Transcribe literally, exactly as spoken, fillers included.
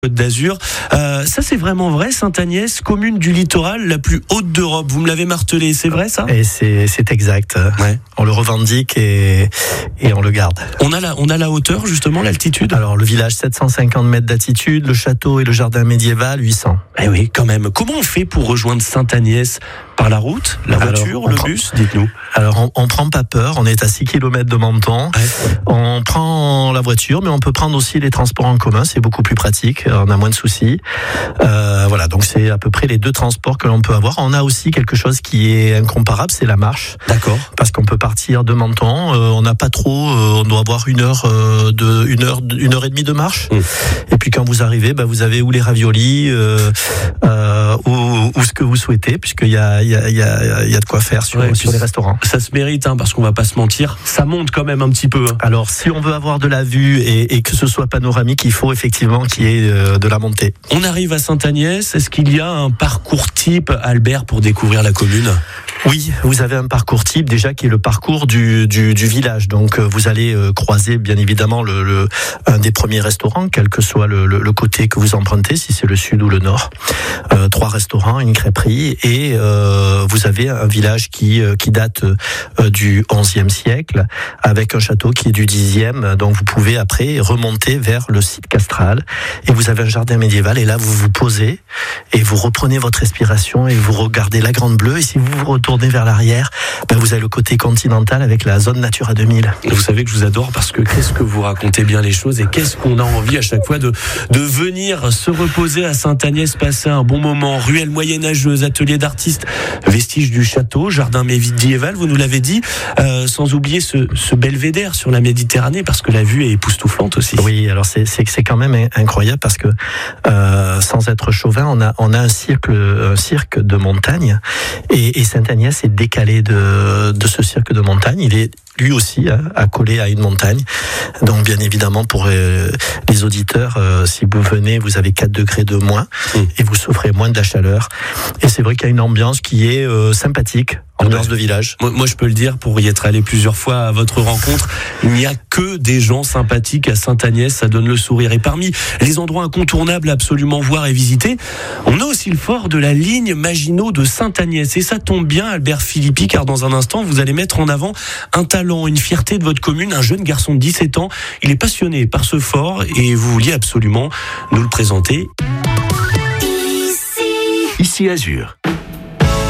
Côte d'Azur. Euh, ça, c'est vraiment vrai, Sainte-Agnès, commune du littoral la plus haute d'Europe. Vous me l'avez martelé, c'est vrai ça ? Et c'est, c'est exact. Ouais. On le revendique et, et on le garde. On a la, on a la hauteur, justement, l'altitude ? Alors, le village, sept cent cinquante mètres d'altitude, le château et le jardin médiéval, huit cents. Eh oui, quand même. Comment on fait pour rejoindre Sainte-Agnès ? Par la route, la voiture, alors, le prend... bus, dites-nous. Alors, on, on prend pas peur, on est à six kilomètres de Menton. Ouais. On prend la voiture, mais on peut prendre aussi les transports en commun, c'est beaucoup plus pratique, on a moins de soucis. Euh, voilà, donc c'est à peu près les deux transports que l'on peut avoir. On a aussi quelque chose qui est incomparable, c'est la marche. D'accord. Parce qu'on peut partir de Menton, euh, on n'a pas trop, euh, on doit avoir une heure, euh, de, une heure, une heure et demie de marche. Mmh. Et puis quand vous arrivez, bah, vous avez ou les raviolis, euh, euh, ou, ou ce que vous souhaitez, puisqu'il y a, il y a, il y a, il y a de quoi faire sur, ouais, sur les restaurants. Ça se mérite, hein, parce qu'on va pas se mentir, ça monte quand même un petit peu. Hein. Alors, si on veut avoir de la vue et, et que ce soit panoramique, il faut effectivement qu'il y ait euh, de la montée. On arrive à Sainte-Agnès. Est-ce qu'il y a un parcours type, Albert, pour découvrir la commune ? Oui, vous avez un parcours type déjà qui est le parcours du, du, du village. Donc vous allez euh, croiser bien évidemment le, le, un des premiers restaurants, quel que soit le, le, le côté que vous empruntez, si c'est le sud ou le nord. Euh, trois restaurants, une crêperie et euh, vous avez un village qui, euh, qui date euh, du onzième siècle avec un château qui est du dixième. Donc vous pouvez après remonter vers le site castral et vous avez un jardin médiéval et là vous vous posez et vous reprenez votre respiration et vous regardez la Grande Bleue et si vous vous retournez vers l'arrière, ben vous avez le côté continental avec la zone Natura deux mille. Vous savez que je vous adore parce que qu'est-ce que vous racontez bien les choses et qu'est-ce qu'on a envie à chaque fois de, de venir se reposer à Sainte-Agnès, passer un bon moment. Ruelle moyenâgeuse, atelier d'artistes, vestiges du château, jardin médiéval, vous nous l'avez dit, euh, sans oublier ce, ce belvédère sur la Méditerranée parce que la vue est époustouflante aussi. Oui, alors c'est, c'est, c'est quand même incroyable parce que euh, sans être chauvin, on a, on a un cirque, un cirque de montagne et, et Sainte-Agnès est décalé de, de ce cirque de montagne. Il est lui aussi hein, accolé à une montagne. Donc bien évidemment pour euh, les auditeurs, euh, si vous venez, vous avez quatre degrés de moins mmh. et vous souffrez moins de la chaleur. Et c'est vrai qu'il y a une ambiance qui est euh, sympathique. Ambiance de village. Moi, moi, je peux le dire, pour y être allé plusieurs fois à votre rencontre, il n'y a que des gens sympathiques à Sainte-Agnès, ça donne le sourire. Et parmi les endroits incontournables à absolument voir et visiter, on a aussi le fort de la ligne Maginot de Sainte-Agnès. Et ça tombe bien, Albert Philippi, car dans un instant, vous allez mettre en avant un talent, une fierté de votre commune, un jeune garçon de dix-sept ans. Il est passionné par ce fort et vous vouliez absolument nous le présenter. Ici, Ici Azur.